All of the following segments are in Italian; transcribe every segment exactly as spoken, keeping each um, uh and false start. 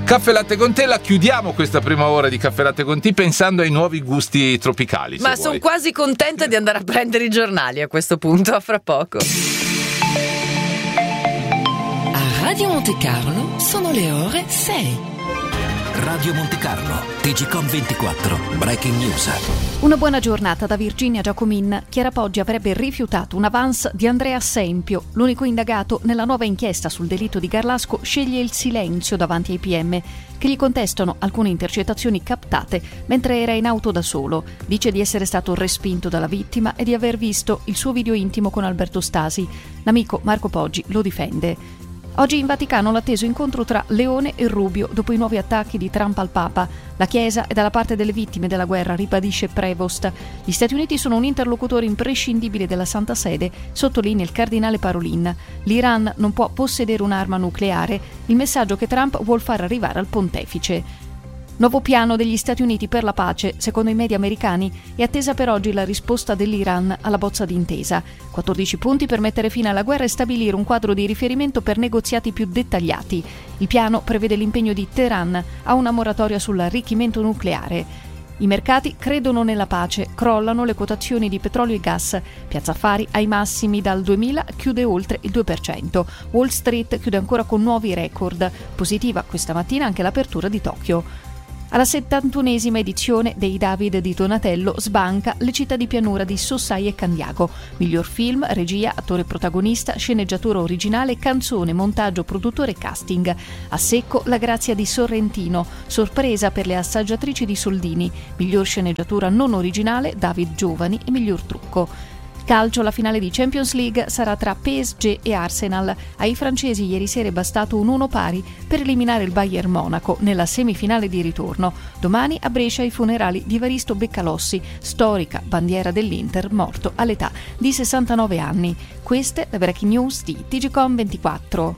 Caffè Latte con Te, la chiudiamo questa prima ora di Caffè Latte con Te pensando ai nuovi gusti tropicali. Ma sono quasi contenta di andare a prendere i giornali a questo punto, a fra poco. A Radio Monte Carlo sono le ore sei. Radio Monte Carlo, T G Com ventiquattro, Breaking News. Una buona giornata da Virginia Giacomin. Chiara Poggi avrebbe rifiutato un avance di Andrea Sempio. L'unico indagato nella nuova inchiesta sul delitto di Garlasco sceglie il silenzio davanti ai P M, che gli contestano alcune intercettazioni captate mentre era in auto da solo. Dice di essere stato respinto dalla vittima e di aver visto il suo video intimo con Alberto Stasi. L'amico Marco Poggi lo difende. Oggi in Vaticano l'atteso incontro tra Leone e Rubio dopo i nuovi attacchi di Trump al Papa. La Chiesa è dalla parte delle vittime della guerra, ribadisce Prevost. Gli Stati Uniti sono un interlocutore imprescindibile della Santa Sede, sottolinea il cardinale Parolin. L'Iran non può possedere un'arma nucleare, il messaggio che Trump vuol far arrivare al pontefice. Nuovo piano degli Stati Uniti per la pace, secondo i media americani, è attesa per oggi la risposta dell'Iran alla bozza d'intesa. quattordici punti per mettere fine alla guerra e stabilire un quadro di riferimento per negoziati più dettagliati. Il piano prevede l'impegno di Teheran a una moratoria sull'arricchimento nucleare. I mercati credono nella pace, crollano le quotazioni di petrolio e gas. Piazza Affari ai massimi dal duemila chiude oltre il due per cento. Wall Street chiude ancora con nuovi record. Positiva questa mattina anche l'apertura di Tokyo. Alla settantunesima edizione dei David di Donatello sbanca Le città di pianura di Sossai e Candiago. Miglior film, regia, attore protagonista, sceneggiatura originale, canzone, montaggio, produttore e casting. A secco La grazia di Sorrentino, sorpresa per le assaggiatrici di Soldini. Miglior sceneggiatura non originale, David Giovani e miglior trucco. Calcio, la finale di Champions League sarà tra P S G e Arsenal. Ai francesi ieri sera è bastato un uno pari per eliminare il Bayern Monaco nella semifinale di ritorno. Domani a Brescia i funerali di Evaristo Beccalossi, storica bandiera dell'Inter, morto all'età di sessantanove anni. Queste le breaking news di T G Com ventiquattro.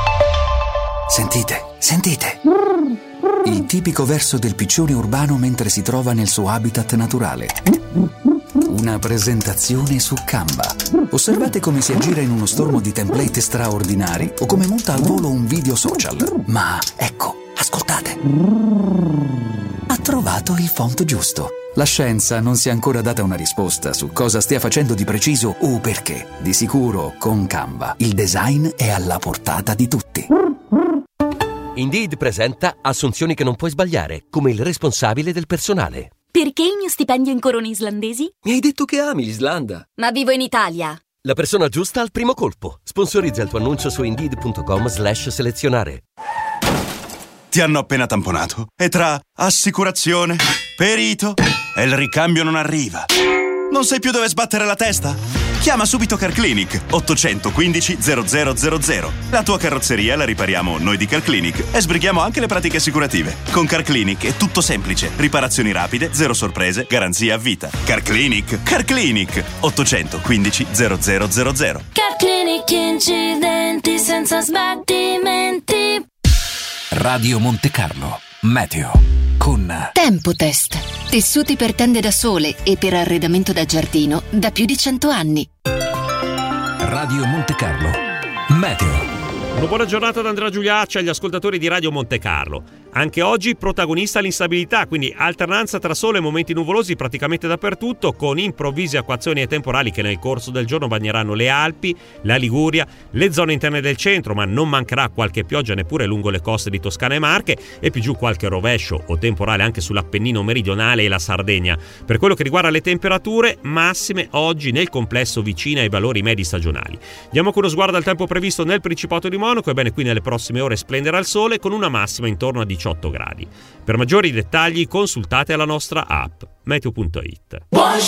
Sentite, sentite. Il tipico verso del piccione urbano mentre si trova nel suo habitat naturale. Una presentazione su Canva. Osservate come si aggira in uno stormo di template straordinari o come monta al volo un video social. Ma ecco, ascoltate. Ha trovato il font giusto. La scienza non si è ancora data una risposta su cosa stia facendo di preciso o perché. Di sicuro, con Canva, il design è alla portata di tutti. Indeed presenta assunzioni che non puoi sbagliare, come il responsabile del personale. Perché il mio stipendio in corone islandesi? Mi hai detto che ami l'Islanda. Ma vivo in Italia. La persona giusta al primo colpo. Sponsorizza il tuo annuncio su indeed.com slash selezionare. Ti hanno appena tamponato e tra assicurazione, perito e il ricambio non arriva. Non sai più dove sbattere la testa? Chiama subito Carclinic ottocentoquindici zero zero zero zero. La tua carrozzeria la ripariamo noi di Carclinic e sbrighiamo anche le pratiche assicurative. Con Carclinic è tutto semplice. Riparazioni rapide, zero sorprese, garanzia a vita. Carclinic, Carclinic ottocentoquindici zero zero zero zero. Carclinic, incidenti senza sbattimenti. Radio Monte Carlo, Meteo. Con Tempotest. Tessuti per tende da sole e per arredamento da giardino da più di cento anni. Radio Monte Carlo, Meteo. Una buona giornata da Andrea Giuliacci agli ascoltatori di Radio Monte Carlo. Anche oggi protagonista l'instabilità, quindi alternanza tra sole e momenti nuvolosi praticamente dappertutto, con improvvise acquazzoni e temporali che nel corso del giorno bagneranno le Alpi, la Liguria, le zone interne del centro, ma non mancherà qualche pioggia neppure lungo le coste di Toscana e Marche e più giù qualche rovescio o temporale anche sull'Appennino meridionale e la Sardegna. Per quello che riguarda le temperature, massime oggi nel complesso vicine ai valori medi stagionali. Diamo con uno sguardo al tempo previsto nel Principato di Monaco. Ebbene, qui nelle prossime ore splenderà il sole con una massima intorno a diciotto gradi. Per maggiori dettagli consultate la nostra app meteo punto it.